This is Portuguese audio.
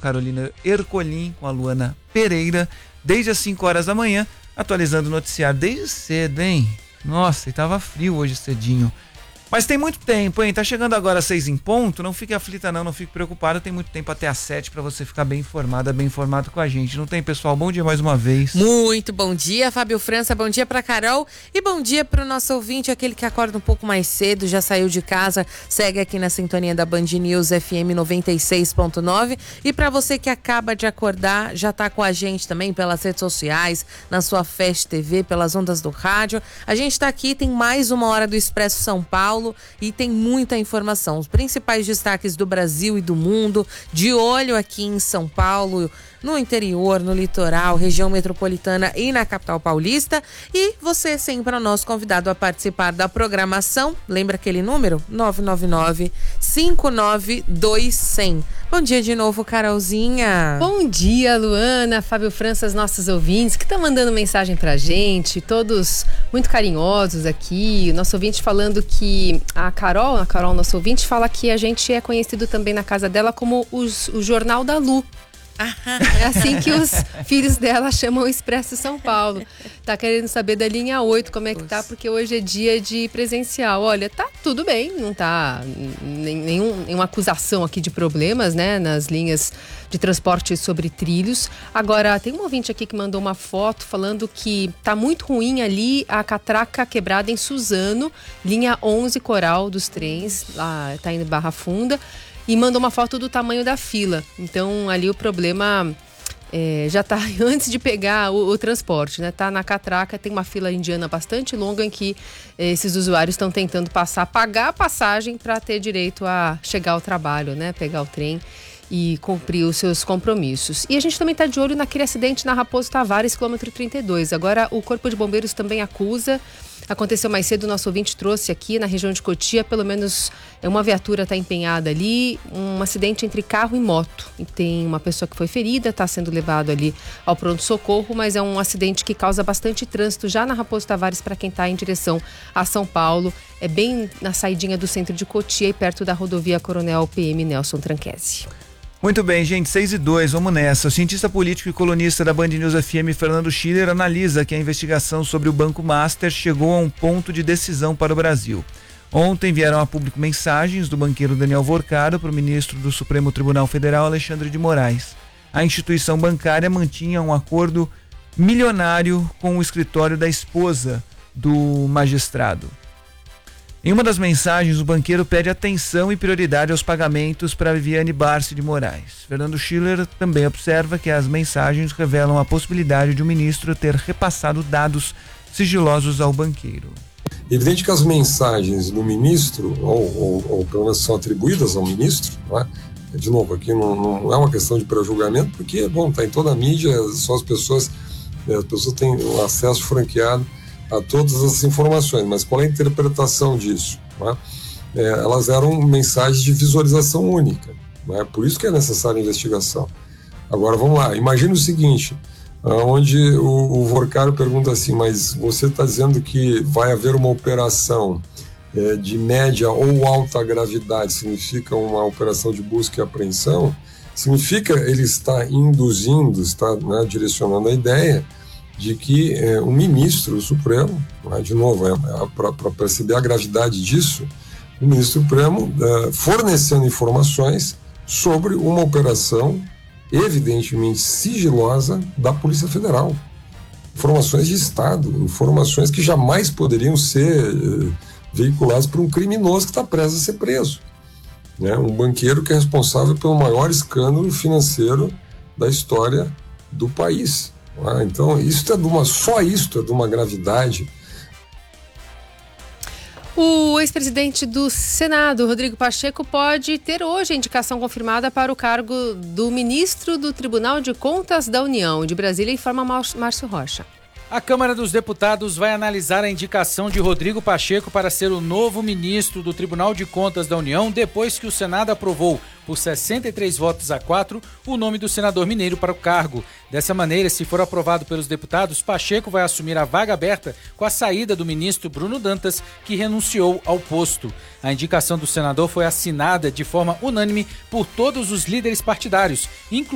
Carolina Ercolim, com a Luana Pereira, desde as 5 horas da manhã, atualizando o noticiário desde cedo, hein? Nossa, e tava frio hoje cedinho. Mas tem muito tempo, hein? Tá chegando agora às 6 em ponto, não fique aflita não fique preocupada, tem muito tempo até às 7 para você ficar bem informada, bem informado com a gente. Não tem, pessoal? Bom dia mais uma vez. Muito bom dia, Fábio França, bom dia pra Carol e bom dia pro nosso ouvinte, aquele que acorda um pouco mais cedo, já saiu de casa, segue aqui na sintonia da Band News FM 96.9 e pra você que acaba de acordar, já tá com a gente também pelas redes sociais, na sua Fast TV, pelas ondas do rádio. A gente tá aqui, tem mais uma hora do Expresso São Paulo e tem muita informação, os principais destaques do Brasil e do mundo, de olho aqui em São Paulo, no interior, no litoral, região metropolitana e na capital paulista. E você sempre é o nosso convidado a participar da programação. Lembra aquele número? 999-592-100. Bom dia de novo, Carolzinha. Bom dia, Luana, Fábio França, nossos ouvintes que estão mandando mensagem pra gente, todos muito carinhosos aqui. O nosso ouvinte falando que a Carol, nosso ouvinte, fala que a gente é conhecido também na casa dela como o Jornal da Lu. É assim que os filhos dela chamam o Expresso São Paulo. Tá querendo saber da linha 8 como é que tá, porque hoje é dia de presencial. Olha, tá tudo bem, não tá nenhuma acusação aqui de problemas, né, nas linhas de transporte sobre trilhos. Agora, tem um ouvinte aqui que mandou uma foto falando que tá muito ruim ali a catraca quebrada em Suzano, linha 11 Coral dos trens, lá tá indo Barra Funda. E mandou uma foto do tamanho da fila. Então, ali o problema já tá antes de pegar o transporte, né? Tá na catraca, tem uma fila indiana bastante longa em que esses usuários estão tentando pagar a passagem para ter direito a chegar ao trabalho, né? Pegar o trem e cumprir os seus compromissos. E a gente também está de olho naquele acidente na Raposo Tavares, quilômetro 32. Agora, o Corpo de Bombeiros também acusa. Aconteceu mais cedo, o nosso ouvinte trouxe aqui na região de Cotia, pelo menos uma viatura está empenhada ali, um acidente entre carro e moto. E tem uma pessoa que foi ferida, está sendo levado ali ao pronto-socorro, mas é um acidente que causa bastante trânsito já na Raposo Tavares para quem está em direção a São Paulo. É bem na saidinha do centro de Cotia e perto da rodovia Coronel PM Nelson Tranquese. Muito bem, gente, 6:02, vamos nessa. O cientista político e colunista da Band News FM, Fernando Schiller, analisa que a investigação sobre o Banco Master chegou a um ponto de decisão para o Brasil. Ontem vieram a público mensagens do banqueiro Daniel Vorcaro para o ministro do Supremo Tribunal Federal, Alexandre de Moraes. A instituição bancária mantinha um acordo milionário com o escritório da esposa do magistrado. Em uma das mensagens, o banqueiro pede atenção e prioridade aos pagamentos para Viviane Barsi de Moraes. Fernando Schiller também observa que as mensagens revelam a possibilidade de o ministro ter repassado dados sigilosos ao banqueiro. Evidente que as mensagens do ministro, ou pelo menos são atribuídas ao ministro, não é? De novo, aqui não é uma questão de pré-julgamento, porque, está em toda a mídia, só as pessoas têm o acesso franqueado a todas as informações, mas qual é a interpretação disso? Não é? Elas eram mensagens de visualização única, não é? Por isso que é necessária a investigação. Agora, vamos lá, imagine o seguinte, onde o Vorcaro pergunta assim, mas você está dizendo que vai haver uma operação de média ou alta gravidade, significa uma operação de busca e apreensão, significa ele está induzindo, está, né, direcionando a ideia de que o ministro do Supremo, de novo, para perceber a gravidade disso, o ministro Supremo fornecendo informações sobre uma operação evidentemente sigilosa da Polícia Federal. Informações de Estado, informações que jamais poderiam ser veiculadas por um criminoso que está prestes a ser preso. Né? Um banqueiro que é responsável pelo maior escândalo financeiro da história do país. Então, só isto é de uma gravidade. O ex-presidente do Senado, Rodrigo Pacheco, pode ter hoje a indicação confirmada para o cargo do ministro do Tribunal de Contas da União. De Brasília, informa Márcio Rocha. A Câmara dos Deputados vai analisar a indicação de Rodrigo Pacheco para ser o novo ministro do Tribunal de Contas da União, depois que o Senado aprovou, por 63 votos a 4, o nome do senador mineiro para o cargo. Dessa maneira, se for aprovado pelos deputados, Pacheco vai assumir a vaga aberta com a saída do ministro Bruno Dantas, que renunciou ao posto. A indicação do senador foi assinada de forma unânime por todos os líderes partidários,